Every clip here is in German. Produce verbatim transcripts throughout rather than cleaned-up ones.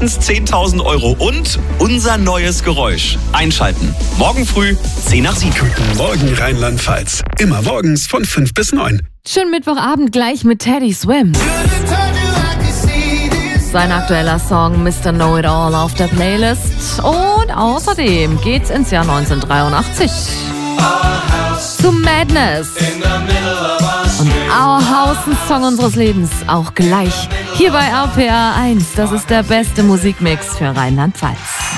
mindestens zehntausend Euro und unser neues Geräusch. Einschalten. Morgen früh, zehn nach sieben. Guten Morgen Rheinland-Pfalz. Immer morgens von fünf bis neun. Schönen Mittwochabend gleich mit Teddy Swim. Sein aktueller Song Mister Know-It-All auf der Playlist. Und außerdem geht's ins Jahr neunzehnhundertdreiundachtzig. Zu Madness. Und Our House, ein Song unseres Lebens, auch gleich. Hier bei R P R eins. Das ist der beste Musikmix für Rheinland-Pfalz.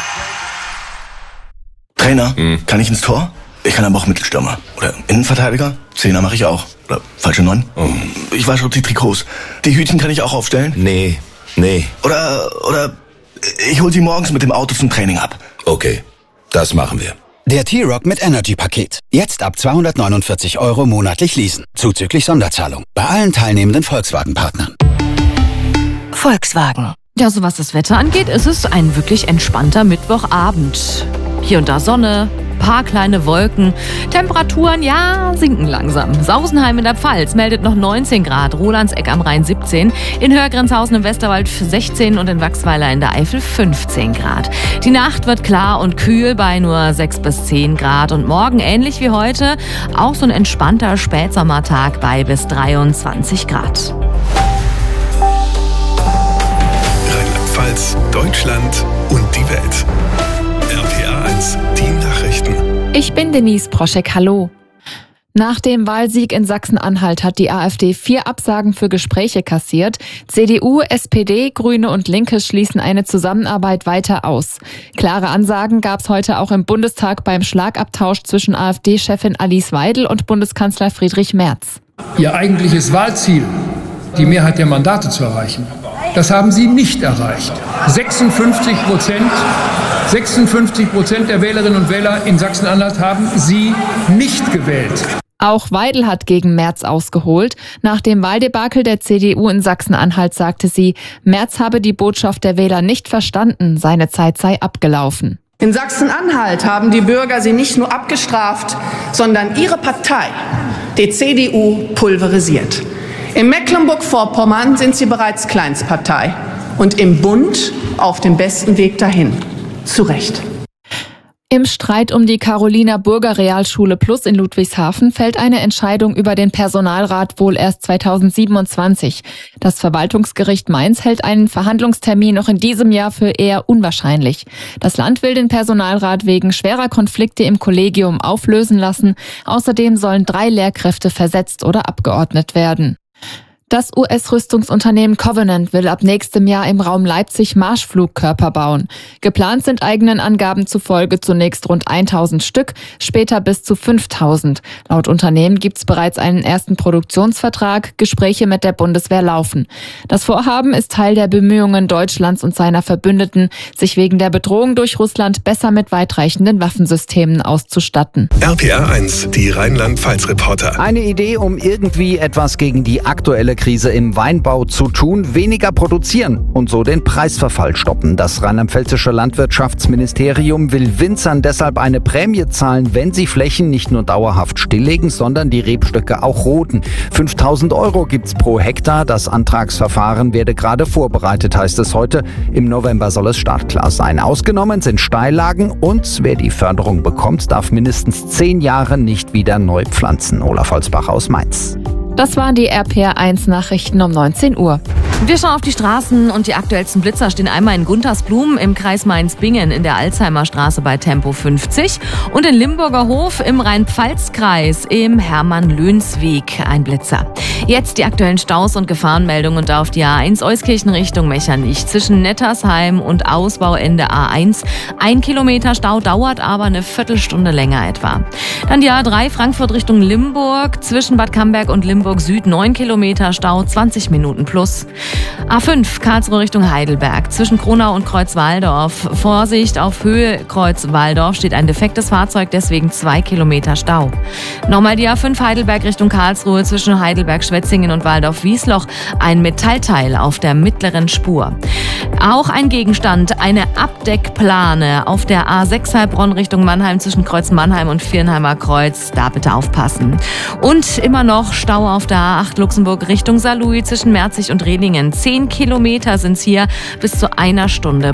Trainer, hm. kann ich ins Tor? Ich kann aber auch Mittelstürmer. Oder Innenverteidiger? Zehner mache ich auch. Oder falsche Neun? Oh. Ich wasche die Trikots. Die Hütchen kann ich auch aufstellen? Nee, nee. Oder, oder ich hol sie morgens mit dem Auto zum Training ab. Okay, das machen wir. Der T-Rock mit Energy-Paket. Jetzt ab zweihundertneunundvierzig Euro monatlich leasen. Zuzüglich Sonderzahlung. Bei allen teilnehmenden Volkswagen-Partnern. Volkswagen. Ja, so was das Wetter angeht, ist es ein wirklich entspannter Mittwochabend. Hier und da Sonne, paar kleine Wolken. Temperaturen, ja, sinken langsam. Sausenheim in der Pfalz meldet noch neunzehn Grad, Rolandseck am Rhein siebzehn, in Hörgrenzhausen im Westerwald sechzehn und in Wachsweiler in der Eifel fünfzehn Grad. Die Nacht wird klar und kühl bei nur sechs bis zehn Grad und morgen ähnlich wie heute auch so ein entspannter Spätsommertag bei bis dreiundzwanzig Grad. Rheinland-Pfalz, Deutschland und die Welt. R P R eins, die Nachrichten. Ich bin Denise Proschek, hallo. Nach dem Wahlsieg in Sachsen-Anhalt hat die AfD vier Absagen für Gespräche kassiert. C D U, S P D, Grüne und Linke schließen eine Zusammenarbeit weiter aus. Klare Ansagen gab es heute auch im Bundestag beim Schlagabtausch zwischen AfD-Chefin Alice Weidel und Bundeskanzler Friedrich Merz. Ihr eigentliches Wahlziel, die Mehrheit der Mandate zu erreichen, das haben Sie nicht erreicht. sechsundfünfzig Prozent, sechsundfünfzig Prozent der Wählerinnen und Wähler in Sachsen-Anhalt haben Sie nicht gewählt. Auch Weidel hat gegen Merz ausgeholt. Nach dem Wahldebakel der C D U in Sachsen-Anhalt sagte sie, Merz habe die Botschaft der Wähler nicht verstanden, seine Zeit sei abgelaufen. In Sachsen-Anhalt haben die Bürger sie nicht nur abgestraft, sondern ihre Partei, die C D U, pulverisiert. In Mecklenburg-Vorpommern sind sie bereits Kleinstpartei und im Bund auf dem besten Weg dahin. Zu Recht. Im Streit um die Caroliner Burger Realschule Plus in Ludwigshafen fällt eine Entscheidung über den Personalrat wohl erst zweitausendsiebenundzwanzig. Das Verwaltungsgericht Mainz hält einen Verhandlungstermin noch in diesem Jahr für eher unwahrscheinlich. Das Land will den Personalrat wegen schwerer Konflikte im Kollegium auflösen lassen. Außerdem sollen drei Lehrkräfte versetzt oder abgeordnet werden. Das U S-Rüstungsunternehmen Covenant will ab nächstem Jahr im Raum Leipzig Marschflugkörper bauen. Geplant sind eigenen Angaben zufolge zunächst rund tausend Stück, später bis zu fünftausend. Laut Unternehmen gibt es bereits einen ersten Produktionsvertrag, Gespräche mit der Bundeswehr laufen. Das Vorhaben ist Teil der Bemühungen Deutschlands und seiner Verbündeten, sich wegen der Bedrohung durch Russland besser mit weitreichenden Waffensystemen auszustatten. R P R eins, die Rheinland-Pfalz-Reporter. Eine Idee, um irgendwie etwas gegen die aktuelle Krise im Weinbau zu tun, weniger produzieren und so den Preisverfall stoppen. Das rheinland-pfälzische Landwirtschaftsministerium will Winzern deshalb eine Prämie zahlen, wenn sie Flächen nicht nur dauerhaft stilllegen, sondern die Rebstöcke auch roden. fünftausend Euro gibt's pro Hektar. Das Antragsverfahren werde gerade vorbereitet, heißt es heute. Im November soll es startklar sein. Ausgenommen sind Steillagen und wer die Förderung bekommt, darf mindestens zehn Jahre nicht wieder neu pflanzen. Olaf Holzbach aus Mainz. Das waren die R P R eins Nachrichten um neunzehn Uhr. Wir schauen auf die Straßen und die aktuellsten Blitzer stehen einmal in Guntersblum im Kreis Mainz-Bingen in der Alzheimerstraße bei Tempo fünfzig und in Limburger Hof im Rhein-Pfalz-Kreis im Hermann-Löhns-Weg ein Blitzer. Jetzt die aktuellen Staus und Gefahrenmeldungen und auf die A eins Euskirchen Richtung Mechernich zwischen Nettersheim und Ausbauende A eins. Ein Kilometer Stau dauert aber eine Viertelstunde länger etwa. Dann die A drei Frankfurt Richtung Limburg zwischen Bad Camberg und Limburg Süd neun Kilometer Stau, zwanzig Minuten plus. A fünf Karlsruhe Richtung Heidelberg zwischen Kronau und Kreuzwaldorf. Vorsicht, auf Höhe Kreuzwaldorf steht ein defektes Fahrzeug, deswegen zwei Kilometer Stau. Nochmal die A fünf Heidelberg Richtung Karlsruhe zwischen Heidelberg-Schwetzingen und Waldorf-Wiesloch. Ein Metallteil auf der mittleren Spur. Auch ein Gegenstand, eine Abdeckplane auf der A sechs Heilbronn Richtung Mannheim zwischen Kreuz Mannheim und Viernheimer Kreuz. Da bitte aufpassen. Und immer noch Stau auf der A acht Luxemburg Richtung Saarlouis zwischen Merzig und Redingen. Zehn Kilometer sind's hier bis zu einer Stunde.